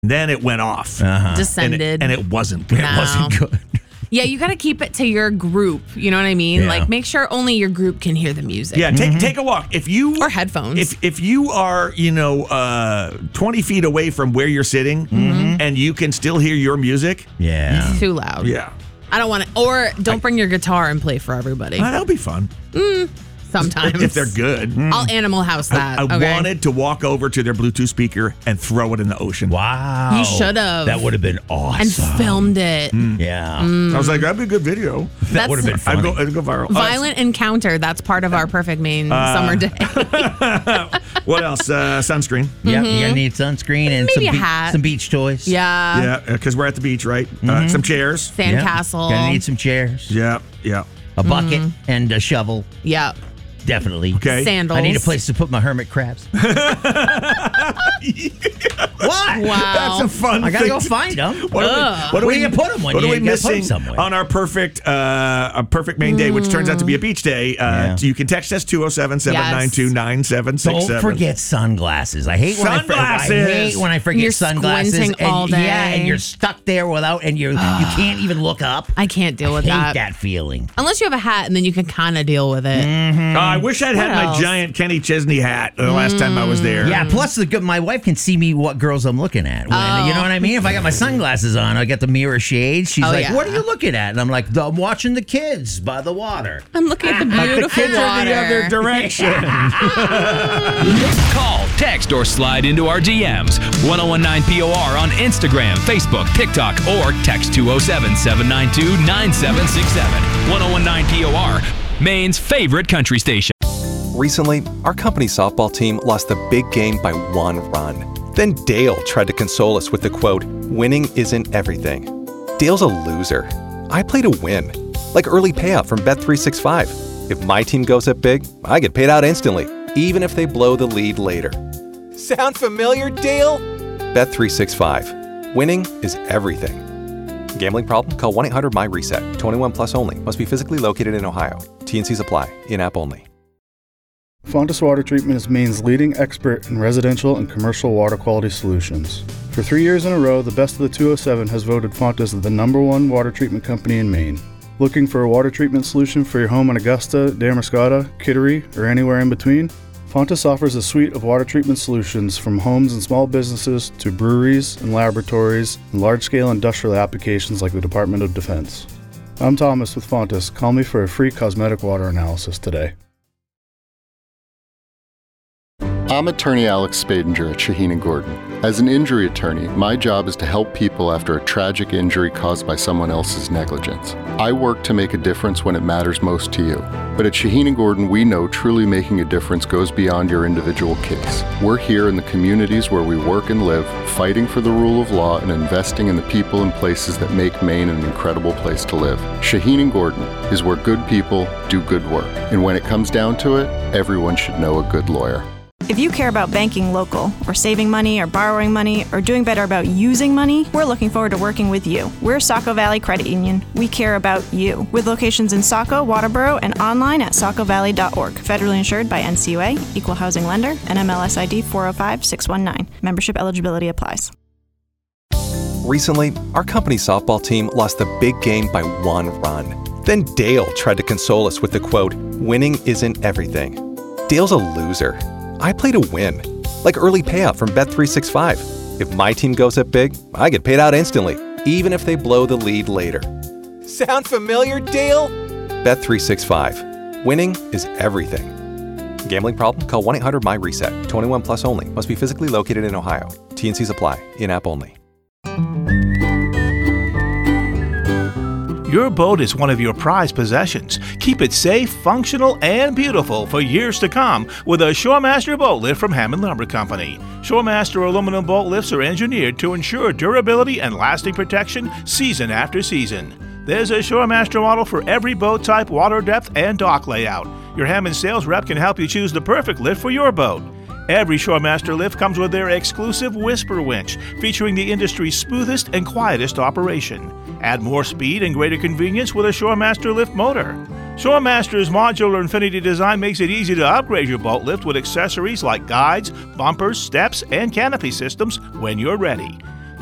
Then it went off. Descended. And it wasn't good. No. It wasn't good. Yeah, you got to keep it to your group. You know what I mean? Yeah. Like, make sure only your group can hear the music. Yeah, take a walk. If you or headphones. If you are 20 feet away from where you're sitting and you can still hear your music, it's too loud. Yeah, I don't want to. Or don't bring your guitar and play for everybody. That'll be fun. Sometimes if they're good. I'll Animal House that. I wanted to walk over to their Bluetooth speaker and throw it in the ocean. Wow. You should have. That would have been awesome. And filmed it. Yeah. I was like, that'd be a good video. That would have been funny. It'd go viral. Violent encounter. That's part of our perfect Maine summer day. What else? Sunscreen. Yeah, you're gonna need sunscreen and Maybe a hat. some beach toys. Yeah. Yeah, because we're at the beach, right? Some chairs. Sandcastle. Gonna need some chairs. Yeah. A bucket and a shovel. Yep. Definitely. Okay. Sandals. I need a place to put my hermit crabs. What? Wow. That's a fun I gotta thing go to find them. Where do you put them when what you are we gotta put 'em missing somewhere? on our perfect Maine day, which turns out to be a beach day? You can text us 207-792-9767. Don't forget sunglasses. I hate when I forget You're sunglasses. squinting all day. Yeah, and you're stuck there without, and you can't even look up. I can't deal with I hate that. that feeling. Unless you have a hat, and then you can kind of deal with it. I wish I'd had What my else? giant Kenny Chesney hat the last time I was there. Yeah, plus my wife can see me what girls I'm looking at. You know what I mean? If I got my sunglasses on, I got the mirror shades. She's like, yeah. what are you looking at? And I'm like, I'm watching the kids by the water. I'm looking at the The beautiful kids are water. the other direction. Call, text, or slide into our DMs. 1019POR on Instagram, Facebook, TikTok, or text 207-792-9767. 1019POR, Maine's favorite country station. Recently, our company softball team lost the big game by 1 run. Then Dale tried to console us with the quote, "Winning isn't everything." Dale's a loser. I play to win. Like early payout from Bet365. If my team goes up big, I get paid out instantly, even if they blow the lead later. Sound familiar, Dale? Bet365. Winning is everything. Gambling problem? Call 1-800-MY-RESET. 21 plus only. Must be physically located in Ohio. T&Cs apply. In-app only. Fontis Water Treatment is Maine's leading expert in residential and commercial water quality solutions. For 3 years in a row, the Best of the 207 has voted Fontis the #1 water treatment company in Maine. Looking for a water treatment solution for your home in Augusta, Damariscotta, Kittery, or anywhere in between? Fontis offers a suite of water treatment solutions from homes and small businesses to breweries and laboratories and large-scale industrial applications like the Department of Defense. I'm Thomas with Fontis. Call me for a free cosmetic water analysis today. I'm attorney Alex Spadinger at Shaheen & Gordon. As an injury attorney, my job is to help people after a tragic injury caused by someone else's negligence. I work to make a difference when it matters most to you. But at Shaheen & Gordon, we know truly making a difference goes beyond your individual case. We're here in the communities where we work and live, fighting for the rule of law and investing in the people and places that make Maine an incredible place to live. Shaheen & Gordon is where good people do good work. And when it comes down to it, everyone should know a good lawyer. If you care about banking local, or saving money, or borrowing money, or doing better about using money, we're looking forward to working with you. We're Saco Valley Credit Union. We care about you. With locations in Saco, Waterboro, and online at sacovalley.org. Federally insured by NCUA, Equal Housing Lender, and NMLS ID 405619. Membership eligibility applies. Recently, our company softball team lost the big game by 1 run. Then Dale tried to console us with the quote, "Winning isn't everything." Dale's a loser. I play to win. Like early payout from Bet365. If my team goes up big, I get paid out instantly, even if they blow the lead later. Sound familiar, Dale? Bet365. Winning is everything. Gambling problem? Call 1-800-MY-RESET. 21 plus only. Must be physically located in Ohio. T&Cs apply. In-app only. Your boat is one of your prized possessions. Keep it safe, functional, and beautiful for years to come with a Shoremaster boat lift from Hammond Lumber Company. Shoremaster aluminum boat lifts are engineered to ensure durability and lasting protection season after season. There's a Shoremaster model for every boat type, water depth, and dock layout. Your Hammond sales rep can help you choose the perfect lift for your boat. Every Shoremaster lift comes with their exclusive Whisper winch, featuring the industry's smoothest and quietest operation. Add more speed and greater convenience with a Shoremaster lift motor. Shoremaster's modular Infinity design makes it easy to upgrade your boat lift with accessories like guides, bumpers, steps, and canopy systems when you're ready.